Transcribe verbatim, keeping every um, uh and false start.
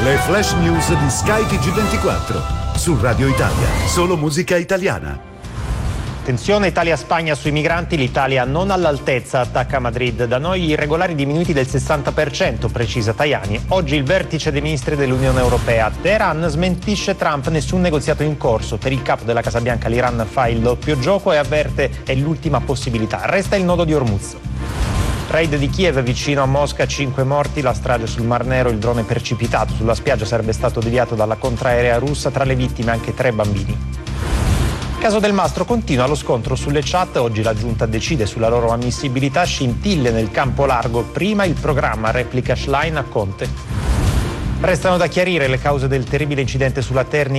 Le flash news di Sky T G ventiquattro. Su Radio Italia. Solo musica italiana. Tensione Italia-Spagna sui migranti, l'Italia non all'altezza, attacca Madrid. Da noi irregolari diminuiti del sessanta per cento, precisa Tajani. Oggi il vertice dei ministri dell'Unione Europea. Teheran smentisce Trump, nessun negoziato in corso. Per il capo della Casa Bianca l'Iran fa il doppio gioco e avverte è l'ultima possibilità. Resta il nodo di Hormuz. Raid di Kiev vicino a Mosca, cinque morti, la strage sul Mar Nero, il drone precipitato sulla spiaggia sarebbe stato deviato dalla contraerea russa, tra le vittime anche tre bambini. Caso Del Mastro continua lo scontro sulle chat, oggi la giunta decide sulla loro ammissibilità, scintille nel campo largo, prima il programma replica Schlein a Conte. Restano da chiarire le cause del terribile incidente sulla Terni